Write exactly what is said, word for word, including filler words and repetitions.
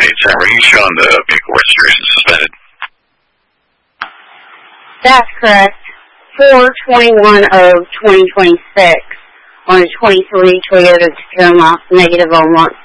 twenty-eight San Marie showing the vehicle registration suspended. That's correct. four twenty-one of twenty twenty-six on a twenty-three Toyota Tacoma, negative on month